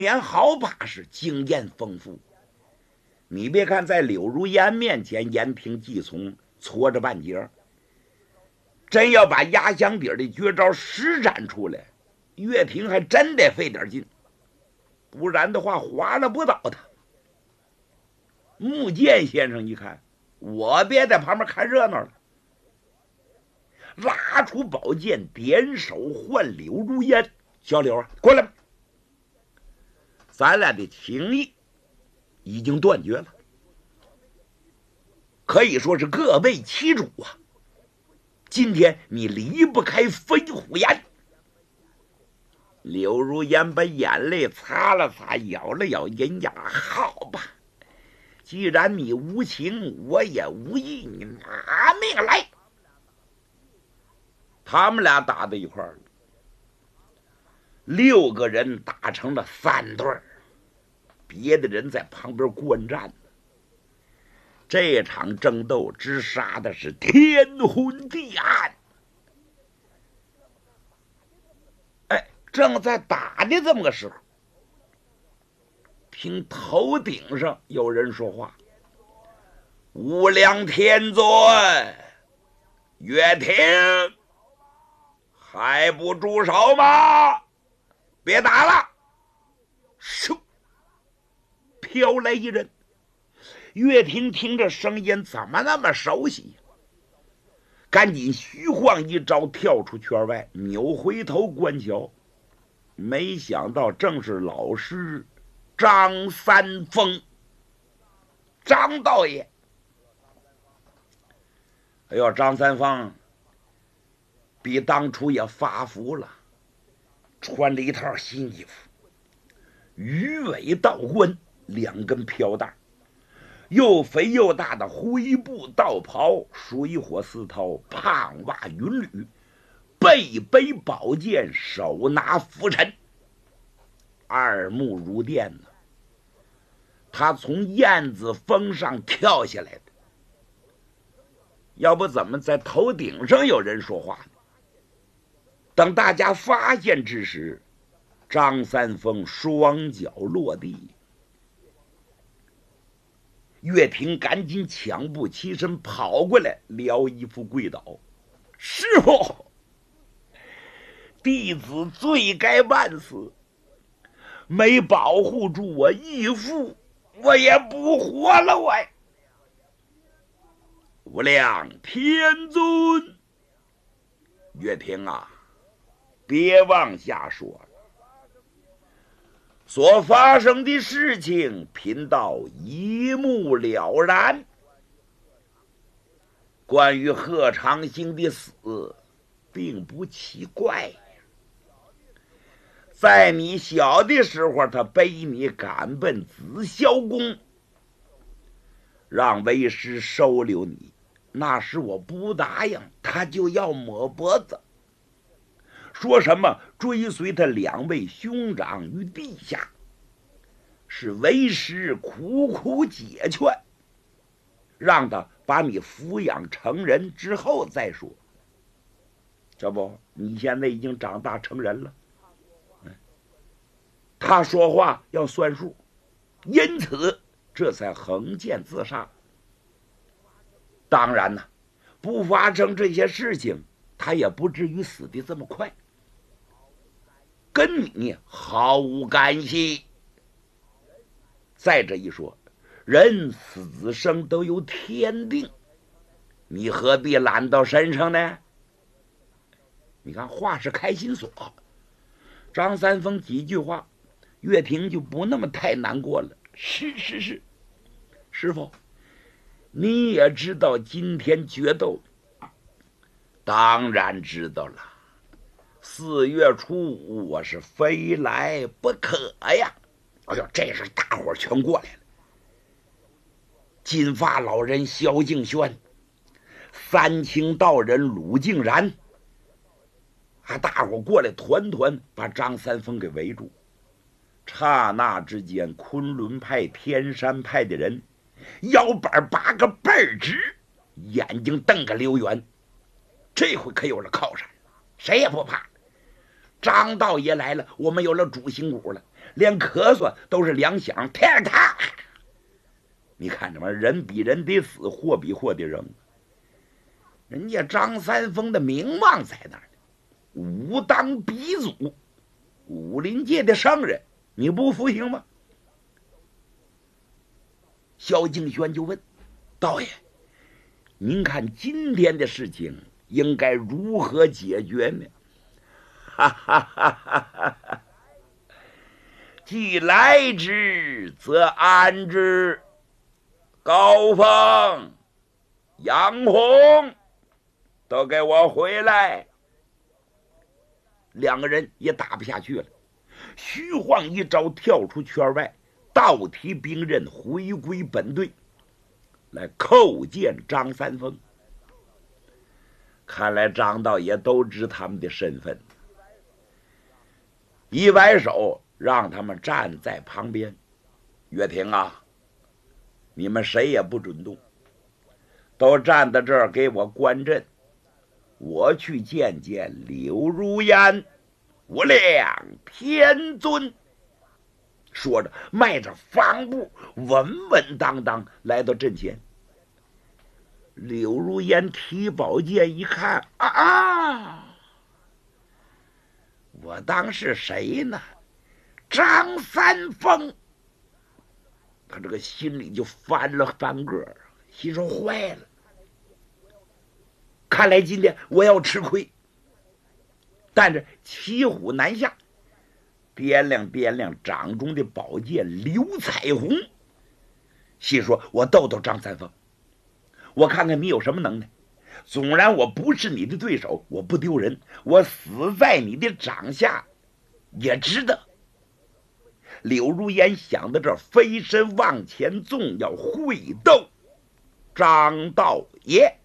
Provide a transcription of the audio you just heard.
年好把式，经验丰富。你别看在柳如烟面前言听计从，搓着半截，真要把压箱底的绝招施展出来，岳平还真得费点劲，不然的话划拉不倒他。穆剑先生一看，我别在旁边看热闹了，拉出宝剑，点手唤柳如烟：“小柳啊，过来吧！咱俩的情谊已经断绝了，可以说是各为其主啊。今天你离不开飞虎岩。”柳如烟把眼泪擦了擦，咬了咬银牙：“好吧，既然你无情，我也无义，你拿命来！”他们俩打在一块儿，6个人打成了3对儿，别的人在旁边观战呢。这场争斗直杀的是天昏地暗。正在打的这么个时候，听头顶上有人说话：“无量天尊，岳庭，还不住手吗？别打了！”咻，飘来一人。岳庭听着声音怎么那么熟悉，赶紧虚晃一招，跳出圈外，扭回头观瞧，没想到正是老师张三丰，张道爷。哎呦，张三丰比当初也发福了，穿了一套新衣服，鱼尾倒冠，2根飘带，又肥又大的灰布道袍，水火似涛，胖袜云履，背背宝剑，手拿拂尘，耳目如电呢。他从燕子峰上跳下来的，要不怎么在头顶上有人说话呢？等大家发现之时，张三丰双脚落地。岳平赶紧抢步起身跑过来，撩衣服跪倒：“师傅，弟子罪该万死，没保护住我义父，我也不活了。我无量天尊，岳平啊，别往下说了，所发生的事情，贫道一目了然。关于贺长兴的死，并不奇怪。在你小的时候，他背你赶奔紫霄宫，让为师收留你。那时我不答应，他就要抹脖子，说什么追随他2位兄长于地下，是为师苦苦解劝，让他把你抚养成人之后再说。这不，你现在已经长大成人了，他说话要算数，因此这才横剑自杀。当然呢，不发生这些事情，他也不至于死得这么快，跟你毫无干系。再这一说，人死生都有天定，你何必揽到身上呢？你看，话是开心锁，张三丰几句话，岳平就不那么太难过了。是，师傅，你也知道今天决斗？当然知道了。4月初5，我是非来不可呀。哎呦，这时大伙全过来了。金发老人萧敬轩，三清道人鲁敬然，大伙过来团团把张三丰给围住。刹那之间，昆仑派、天山派的人腰板拔个倍儿直，眼睛瞪个溜圆。这回可有了靠山，谁也不怕。张道爷来了，我们有了主心骨了。 连咳嗽都是两响，天塌。你看着吧，人比人得死，货比货得扔。人家张三丰的名望在那儿，武当鼻祖，武林界的圣人，你不服行吗？萧敬轩就问道爷：“您看今天的事情应该如何解决呢？”哈哈哈哈哈！既来之，则安之。高峰、杨红，都给我回来！两个人也打不下去了。徐晃一招跳出圈外，倒提兵刃回归本队，来叩见张三丰。看来张道爷都知他们的身份，一摆手让他们站在旁边。岳霆啊，你们谁也不准动，都站在这儿给我观阵。我去见见柳如烟，无量天尊。说着迈着方步，稳稳当当来到阵前。柳如烟提宝剑一看，我当是谁呢？张三丰。他这个心里就翻了翻个，心说坏了，看来今天我要吃亏。但是骑虎难下，掂量掂量掌中的宝剑刘彩虹，心说我斗斗张三丰，我看看你有什么能耐。纵然我不是你的对手，我不丢人，我死在你的掌下也值得。柳如烟想到这儿，飞身往前纵，要会斗张道爷。